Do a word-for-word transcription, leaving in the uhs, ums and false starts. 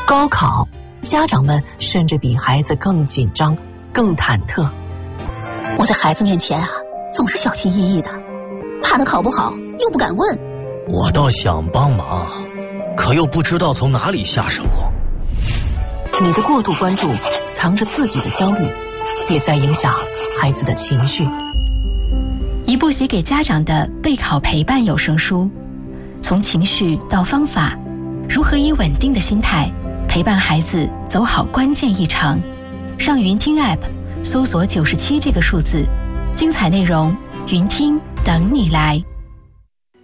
高考，家长们甚至比孩子更紧张、更忐忑。 我在孩子面前啊，总是小心翼翼的，怕他考不好，又不敢问。 我倒想帮忙，可又不知道从哪里下手。 你的过度关注，藏着自己的焦虑，也在影响孩子的情绪。 一部写给家长的备考陪伴有声书，从情绪到方法，如何以稳定的心态陪伴孩子走好关键一程。上云听 App 搜索九十七这个数字，精彩内容云听等你来。